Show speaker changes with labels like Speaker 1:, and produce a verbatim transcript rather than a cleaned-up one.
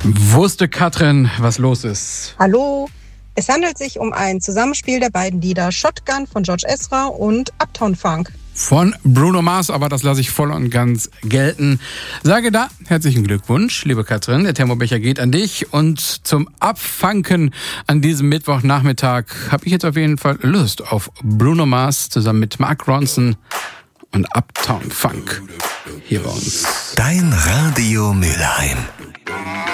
Speaker 1: Wusste Katrin, was los ist?
Speaker 2: Hallo. Es handelt sich um ein Zusammenspiel der beiden Lieder Shotgun von George Ezra und Uptown Funk
Speaker 1: von Bruno Mars, aber das lasse ich voll und ganz gelten. Sage da herzlichen Glückwunsch, liebe Katrin. Der Thermobecher geht an dich. Und zum Abfanken an diesem Mittwochnachmittag habe ich jetzt auf jeden Fall Lust auf Bruno Mars zusammen mit Mark Ronson und Uptown Funk hier bei uns.
Speaker 3: Dein Radio Mülheim.